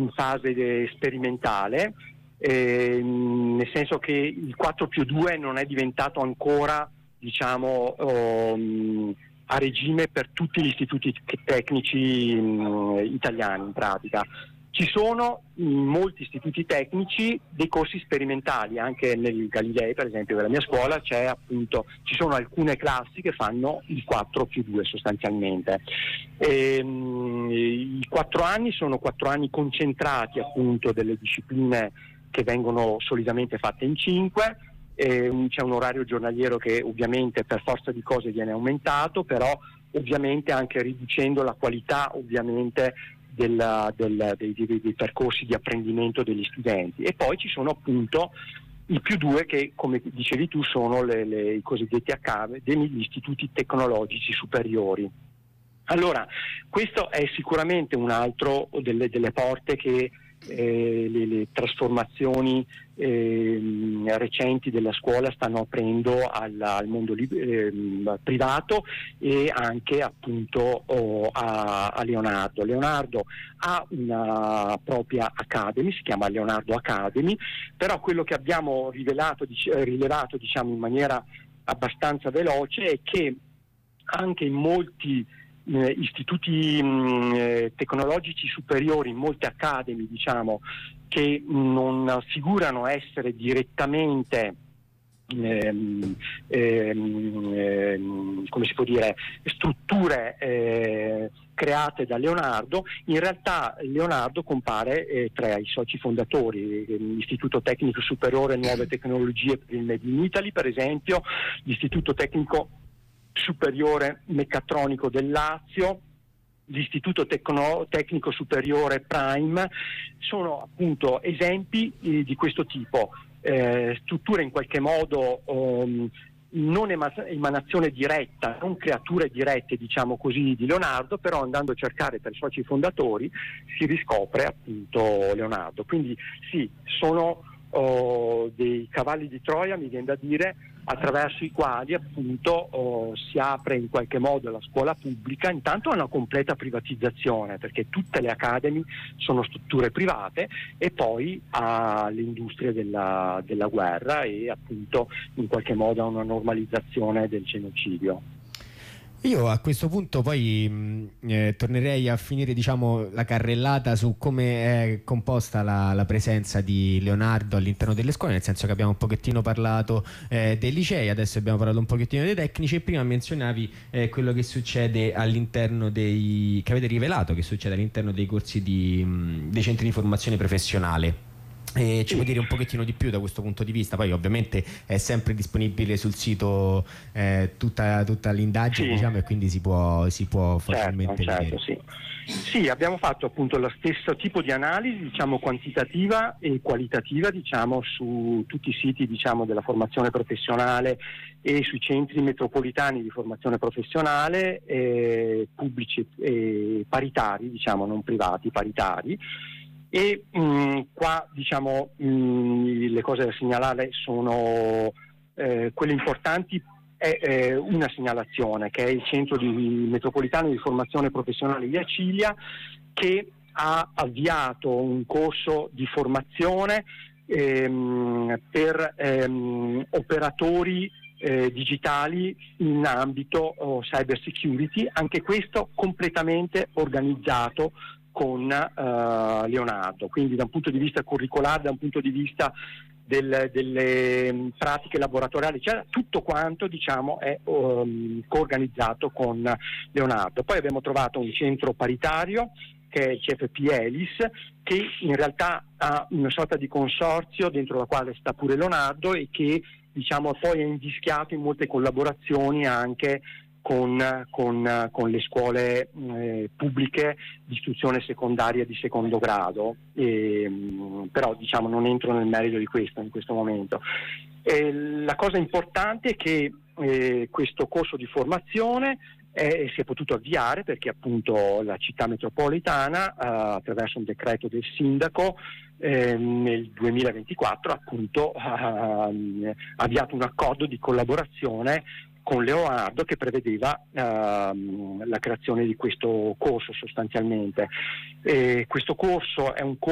in fase sperimentale, nel senso che il 4+2 non è diventato ancora, diciamo, a regime per tutti gli istituti tecnici italiani in pratica. Ci sono in molti istituti tecnici dei corsi sperimentali, anche nel Galilei, per esempio, della mia scuola ci sono alcune classi che fanno il 4+2 sostanzialmente. I 4 anni sono 4 anni concentrati appunto delle discipline che vengono solitamente fatte in 5. C'è un orario giornaliero che ovviamente per forza di cose viene aumentato, però ovviamente anche riducendo la qualità ovviamente dei percorsi di apprendimento degli studenti. E poi ci sono appunto i +2 che, come dicevi tu, sono i cosiddetti accademy, gli istituti tecnologici superiori. Allora, questo è sicuramente un altro delle porte che le trasformazioni recenti della scuola stanno aprendo al mondo privato e anche appunto a Leonardo. Leonardo ha una propria Academy, si chiama Leonardo Academy, però quello che abbiamo rilevato diciamo in maniera abbastanza veloce è che anche in molti istituti tecnologici superiori, in molte academy, diciamo, che non figurano essere direttamente come si può dire, strutture create da Leonardo. In realtà Leonardo compare tra i soci fondatori, l'Istituto Tecnico Superiore Nuove Tecnologie per il Made in Italy, per esempio, l'Istituto Tecnico Superiore Meccatronico del Lazio, l'Istituto Tecnico Superiore Prime, sono appunto esempi di questo tipo, strutture in qualche modo non emanazione diretta, non creature dirette, diciamo così, di Leonardo, però andando a cercare per i soci fondatori si riscopre appunto Leonardo. Quindi sì, sono dei cavalli di Troia, mi viene da dire, attraverso i quali appunto si apre in qualche modo la scuola pubblica, intanto a una completa privatizzazione, perché tutte le academy sono strutture private, e poi alle industrie della guerra e appunto in qualche modo a una normalizzazione del genocidio. Io a questo punto poi tornerei a finire, diciamo, la carrellata su come è composta la presenza di Leonardo all'interno delle scuole, nel senso che abbiamo un pochettino parlato dei licei, adesso abbiamo parlato un pochettino dei tecnici, e prima menzionavi quello che succede all'interno che avete rivelato che succede all'interno dei corsi dei centri di formazione professionale. Ci puoi dire un pochettino di più da questo punto di vista? Poi ovviamente è sempre disponibile sul sito tutta l'indagine, sì, diciamo, e quindi si può facilmente vedere. Sì. Sì, abbiamo fatto appunto lo stesso tipo di analisi, diciamo, quantitativa e qualitativa, diciamo, su tutti i siti, diciamo, della formazione professionale e sui centri metropolitani di formazione professionale, pubblici e paritari, diciamo, non privati, paritari. E qua, diciamo, le cose da segnalare sono quelle importanti. È una segnalazione, che è il centro metropolitano di formazione professionale di Acilia, che ha avviato un corso di formazione per operatori digitali in ambito cyber security, anche questo completamente organizzato con Leonardo, quindi da un punto di vista curricolare, da un punto di vista delle pratiche laboratoriali, cioè tutto quanto, diciamo, è coorganizzato con Leonardo. Poi abbiamo trovato un centro paritario che è il CFP Elis, che in realtà ha una sorta di consorzio dentro la quale sta pure Leonardo e che, diciamo, poi è invischiato in molte collaborazioni anche con le scuole pubbliche di istruzione secondaria di secondo grado, però, diciamo, non entro nel merito di questo in questo momento. La cosa importante è che questo corso di formazione si è potuto avviare perché appunto la città metropolitana, attraverso un decreto del sindaco, nel 2024 appunto ha avviato un accordo di collaborazione con Leonardo che prevedeva la creazione di questo corso sostanzialmente. Questo corso è un corso